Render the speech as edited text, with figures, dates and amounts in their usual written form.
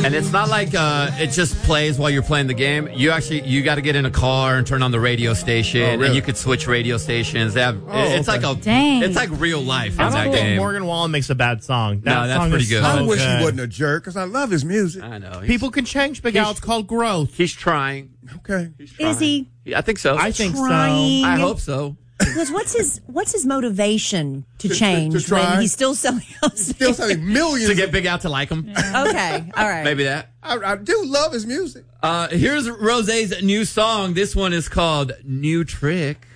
And it's not like it just plays while you're playing the game. You got to get in a car and turn on the radio station, and you could switch radio stations. They have, it's like it's like real life in that game. Morgan Wallen makes a bad song. That's pretty good. I wish he wasn't a jerk because I love his music. I know. People can change, Big Al. It's called growth. He's trying. Okay. Is he? I think so. I think trying? so. I hope so. Because what's his motivation to change to try? when he's still selling houses? Still selling millions. To get Big Al to like him. Okay, all right. Maybe that. I do love his music. Here's Rosé's new song. This one is called New Trick.